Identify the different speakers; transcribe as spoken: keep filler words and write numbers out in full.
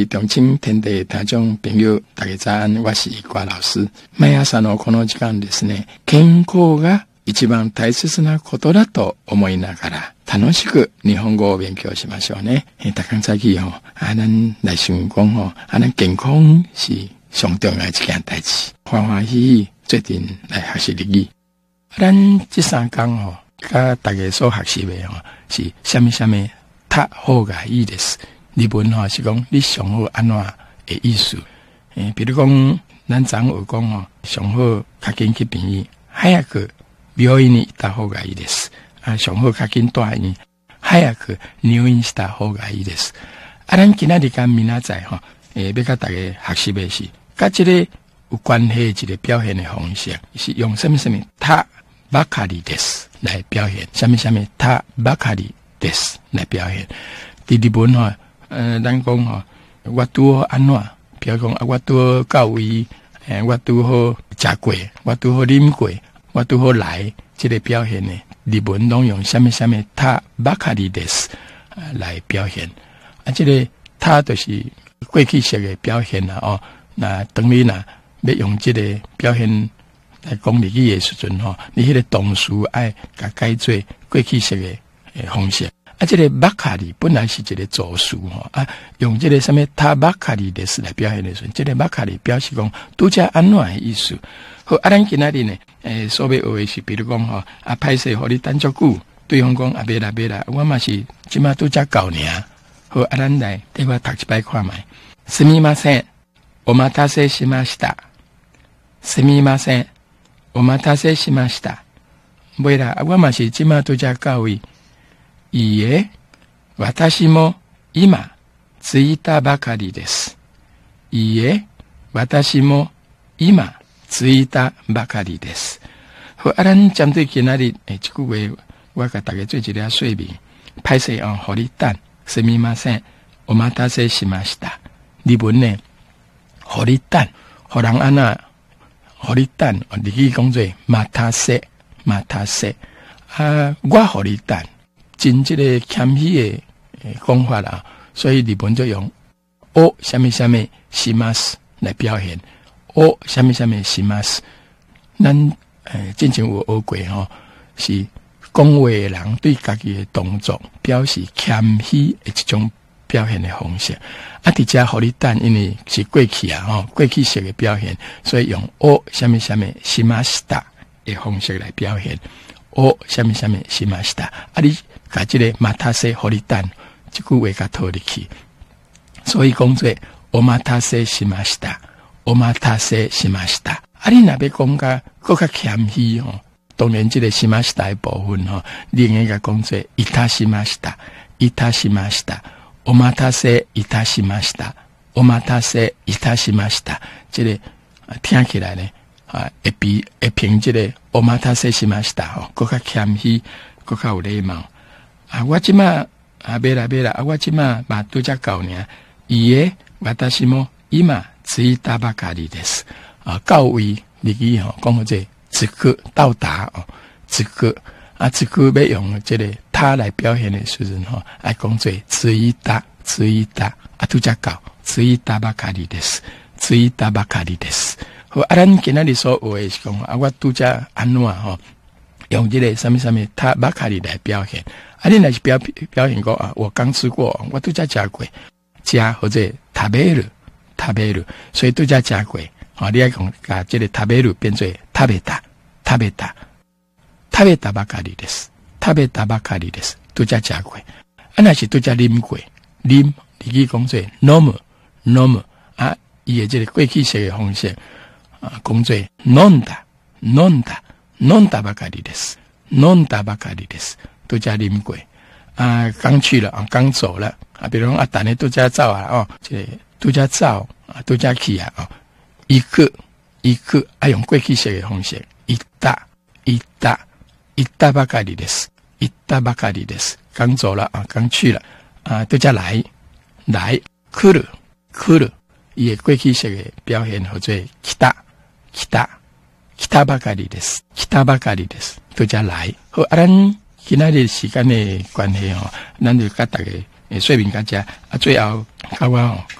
Speaker 1: 位重庆天地听众朋友，大家早安，我是郭老師。毎朝のこの時間ですね、健康が一番大切なことだと思いながら、楽しく日本語を勉強しましょうね。え、大家早起吼，啊，咱來想講吼，啊，咱健康是上重要一件代志，歡歡喜喜決定來學習日語。咱這三講吼，甲大家所學習的吼，是什麼什麼較好個意思。日本吼是講你上好安怎的意思。誒，比如講，咱昨有講吼，上好較緊去病院，早く病院に行った方がいいです。啊，上好較緊住院，早く入院した方がいいです。啊，咱今仔日甲明仔載吼，誒，要甲大家學習的是，甲這個有關係一個表現的方式，是用什麼什麼他ばかりです來表現，什麼什麼他ばかりです來表現。佇日本吼。呃，咱講吼，我拄好安怎？比如講啊，我拄好到位，誒，我拄好食過，我拄好啉過，我拄好來，這個表現呢，日文攏用什麼什麼他ばかりです來表現。啊，這個他就是過去式嘅表現啦，哦，那當你若要用這個表現來講日語嘅時陣吼，你迄個動詞愛甲改做過去式嘅誒方式。啊，這個ばかり本來是一個助詞吼，啊，用這個什麼他ばかりです來表現的時候，這個ばかり表示講拄則安怎的意思。好，啊，咱今仔日呢，誒，所要學的是，比如講吼，啊，歹勢，互你等足久，對方講啊，別啦別啦，我嘛是即馬拄則到爾。好，啊，咱來對我讀一擺看覓。すみません、お待たせしました。すみません、お待たせしました。袂啦，我嘛是即馬拄則到位。いいえ、私も今着いたばかりです。いいえ、私も今着いたばかりです。好，啊，咱針對今仔日誒，這句話我甲大家做一個說明。歹勢哦，互你等。すみません、お待たせしました。日文呢，互你等，互人安那，互你等。日語講做待たせ、待たせ。啊，我互你等。真這個謙虛的講法啦，所以日本就用お什麼什麼します來表現。お什麼什麼します，咱誒之前有學過吼，是講話的人對家己的動作表示謙虛的一種表現的方式。啊，佇遮互你等，因為是過去啊吼，過去式的表現，所以用お什麼什麼しました的方式來表現。お什麼什麼しました，啊你。甲這個待たせ互你等，這句話甲套入去，所以講做お待たせしました，お待たせしました。啊，你若要講甲更較謙虛吼，當然這個しました的部分吼，另一個講做いたしました，いたしました，お待たせいたしました，お待たせいたしました。這個聽起來呢，啊，會比會評這個お待たせしました吼，更較謙虛，更較有禮貌。啊，我即馬啊，別啦別啦，啊，我即馬嘛拄則到爾。いいえ、私も今着いたばかりです。啊，到位日語吼，講好這着く到達哦，着く啊，着く要用這個他來表現的時陣吼，愛講做着いた着いた啊，拄則到着いたばかりです，着いたばかりです。好，啊，咱今仔日所學的是講啊，我拄則安怎吼，用這個什麼什麼他ばかり來表現。啊，你若是表表現過啊，我剛吃過，我都在食過，食或者食べる，食べる，所以都在食過。啊，你愛講把這個食べる變做食べた，食べた，食べたばかりです，食べたばかりです，都在食過。啊，若是都在啉過，啉，日語講做飲む，飲む，啊，伊個這個過去式的方式啊，講做飲んだ，飲んだ，飲んだばかりです，飲んだばかりです。都加啉過啊，剛去了啊，剛走了啊，比如講啊，等你都加走啊，哦，這都加走啊，都加去啊，哦，一個一個啊，用過去式的方式，行った行った行ったばかりです，行ったばかりです，剛走了啊，剛去了啊，都加來來來る來る，伊個過去式的表現或者來た來た来たばかりです，來たばかりです，都加來，好啊，咱。今仔日時間的關係吼，咱就甲大家誒說明甲遮啊，最後甲我吼